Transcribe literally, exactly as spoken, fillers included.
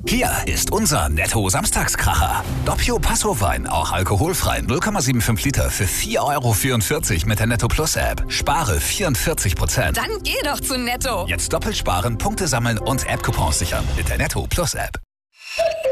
Hier ist unser Netto-Samstagskracher. Doppio Passo-Wein, auch alkoholfrei, null Komma fünfundsiebzig Liter für vier Euro vierundvierzig mit der Netto Plus App. Spare vierundvierzig Prozent. Dann geh doch zu Netto. Jetzt doppelt sparen, Punkte sammeln und App-Coupons sichern mit der Netto Plus App.